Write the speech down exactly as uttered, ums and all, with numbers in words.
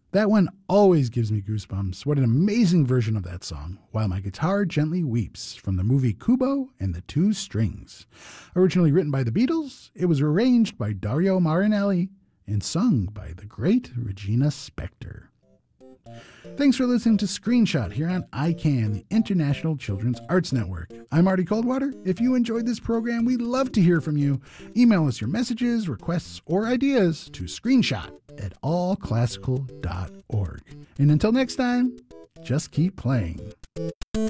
That one always gives me goosebumps. What an amazing version of that song, While My Guitar Gently Weeps, from the movie Kubo and the Two Strings. Originally written by the Beatles, it was arranged by Dario Marinelli and sung by the great Regina Spektor. Thanks for listening to Screenshot here on I CAN, the International Children's Arts Network. I'm Marty Coldwater. If you enjoyed this program, we'd love to hear from you. Email us your messages, requests, or ideas to screenshot at all classical dot org. And until next time, just keep playing.